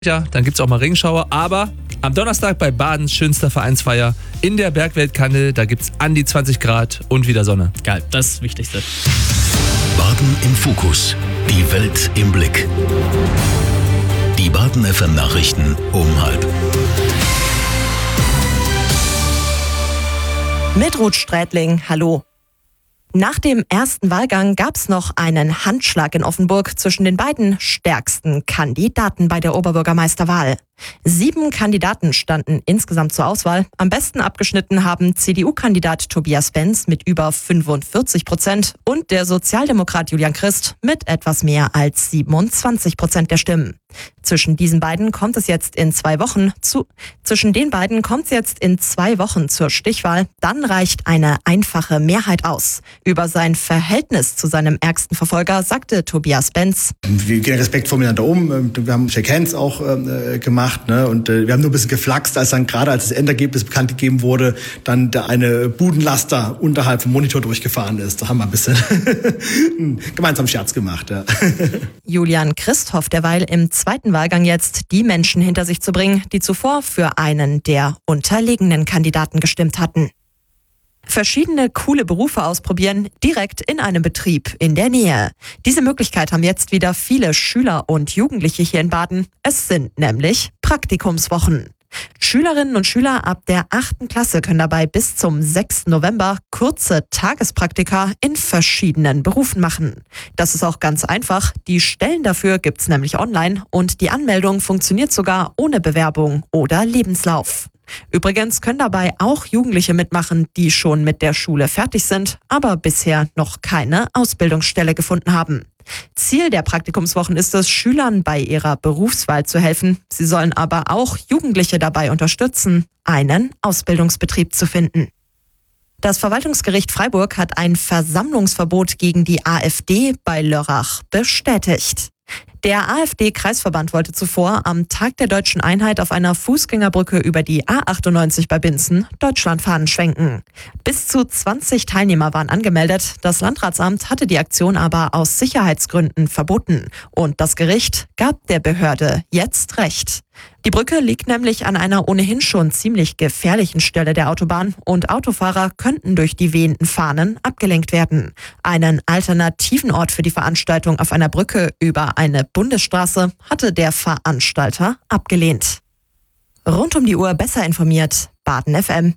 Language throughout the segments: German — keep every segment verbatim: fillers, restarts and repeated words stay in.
Ja, dann gibt es auch mal Regenschauer, aber am Donnerstag bei Badens schönster Vereinsfeier in der Bergwelt-Kandel, da gibt es an die zwanzig Grad und wieder Sonne. Geil, das ist das Wichtigste. Baden im Fokus, die Welt im Blick. Die Baden F M Nachrichten um halb. Mit Ruth Strätling, hallo. Nach dem ersten Wahlgang gab es noch einen Handschlag in Offenburg zwischen den beiden stärksten Kandidaten bei der Oberbürgermeisterwahl. Sieben Kandidaten standen insgesamt zur Auswahl. Am besten abgeschnitten haben C D U-Kandidat Tobias Benz mit über fünfundvierzig Prozent und der Sozialdemokrat Julian Christ mit etwas mehr als siebenundzwanzig Prozent der Stimmen. Zwischen diesen beiden kommt es jetzt in zwei Wochen zu, zwischen den beiden kommt es jetzt in zwei Wochen zur Stichwahl. Dann reicht eine einfache Mehrheit aus. Über sein Verhältnis zu seinem ärgsten Verfolger sagte Tobias Benz: Wir gehen respektvoll miteinander um. Wir haben Shake Hands auch äh, gemacht, ne? Und äh, wir haben nur ein bisschen geflaxt, als dann gerade als das Endergebnis bekannt gegeben wurde, dann da eine Budenlaster unterhalb vom Monitor durchgefahren ist. Da haben wir ein bisschen einen gemeinsamen Scherz gemacht. Ja. Julian Christ hofft derweil im zweiten Wahlgang jetzt, die Menschen hinter sich zu bringen, die zuvor für einen der unterlegenen Kandidaten gestimmt hatten. Verschiedene coole Berufe ausprobieren, direkt in einem Betrieb in der Nähe. Diese Möglichkeit haben jetzt wieder viele Schüler und Jugendliche hier in Baden. Es sind nämlich Praktikumswochen. Schülerinnen und Schüler ab der achten Klasse können dabei bis zum sechsten November kurze Tagespraktika in verschiedenen Berufen machen. Das ist auch ganz einfach. Die Stellen dafür gibt's nämlich online und die Anmeldung funktioniert sogar ohne Bewerbung oder Lebenslauf. Übrigens können dabei auch Jugendliche mitmachen, die schon mit der Schule fertig sind, aber bisher noch keine Ausbildungsstelle gefunden haben. Ziel der Praktikumswochen ist es, Schülern bei ihrer Berufswahl zu helfen. Sie sollen aber auch Jugendliche dabei unterstützen, einen Ausbildungsbetrieb zu finden. Das Verwaltungsgericht Freiburg hat ein Versammlungsverbot gegen die AfD bei Lörrach bestätigt. Der AfD-Kreisverband wollte zuvor am Tag der Deutschen Einheit auf einer Fußgängerbrücke über die A achtundneunzig bei Binzen Deutschlandfahnen schwenken. Bis zu zwanzig Teilnehmer waren angemeldet. Das Landratsamt hatte die Aktion aber aus Sicherheitsgründen verboten. Und das Gericht gab der Behörde jetzt Recht. Die Brücke liegt nämlich an einer ohnehin schon ziemlich gefährlichen Stelle der Autobahn und Autofahrer könnten durch die wehenden Fahnen abgelenkt werden. Einen alternativen Ort für die Veranstaltung auf einer Brücke über eine Bundesstraße hatte der Veranstalter abgelehnt. Rund um die Uhr besser informiert, Baden F M.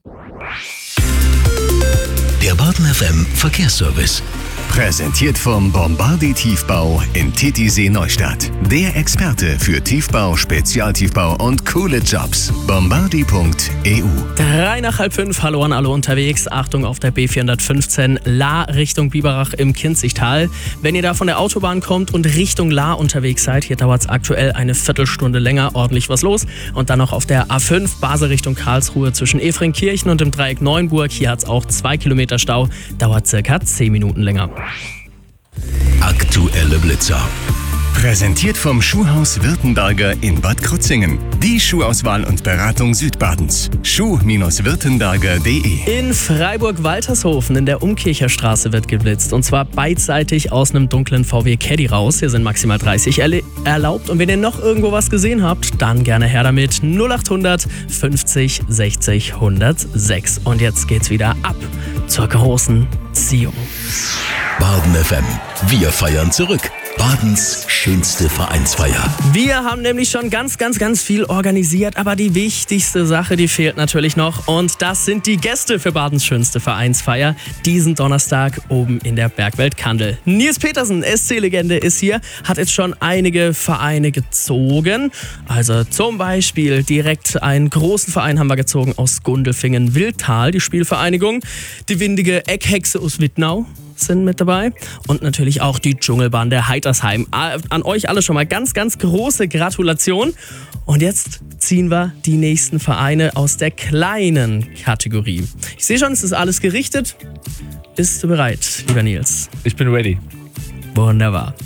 Der Baden F M Verkehrsservice. Präsentiert vom Bombardi Tiefbau in Titisee Neustadt. Der Experte für Tiefbau, Spezialtiefbau und coole Jobs. Bombardi Punkt E U. Drei nach halb fünf, hallo an alle unterwegs. Achtung auf der B vierhundertfünfzehn Lahr Richtung Biberach im Kinzigtal. Wenn ihr da von der Autobahn kommt und Richtung Lahr unterwegs seid, hier dauert es aktuell eine Viertelstunde länger, ordentlich was los. Und dann noch auf der A fünf, Basel Richtung Karlsruhe zwischen Efringkirchen und dem Dreieck Neuenburg. Hier hat es auch zwei Kilometer Stau, dauert circa zehn Minuten länger. Aktuelle Blitzer. Präsentiert vom Schuhhaus Württemberger in Bad Krozingen. Die Schuhauswahl und Beratung Südbadens. schuh württemberger punkt de. In Freiburg-Waltershofen in der Umkircher Straße wird geblitzt. Und zwar beidseitig aus einem dunklen V W Caddy raus. Hier sind maximal dreißig erle- erlaubt. Und wenn ihr noch irgendwo was gesehen habt, dann gerne her damit. null achthundert fünfzig sechzig hundertsechs. Und jetzt geht's wieder ab zur großen Ziehung. Baden F M. Wir feiern zurück. Badens schönste Vereinsfeier. Wir haben nämlich schon ganz, ganz, ganz viel organisiert, aber die wichtigste Sache, die fehlt natürlich noch. Und das sind die Gäste für Badens schönste Vereinsfeier diesen Donnerstag oben in der Bergwelt Kandel. Nils Petersen, S C-Legende, ist hier, hat jetzt schon einige Vereine gezogen. Also zum Beispiel direkt einen großen Verein haben wir gezogen aus Gundelfingen-Wildtal, die Spielvereinigung. Die windige Eckhexe aus Wittnau sind mit dabei und natürlich auch die Dschungelbahn der Heitersheim. An euch alle schon mal ganz, ganz große Gratulation. Und jetzt ziehen wir die nächsten Vereine aus der kleinen Kategorie. Ich sehe schon, es ist alles gerichtet. Bist du bereit, lieber Nils? Ich bin ready. Wunderbar.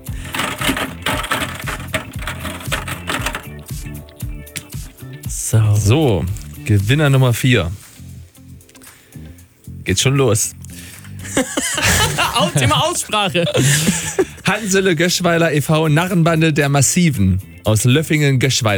So. So, Gewinner Nummer vier. Geht schon los. Thema Aussprache. Hansele Göschweiler e V Narrenbande der Massiven. aus Löffingen-Geschweil.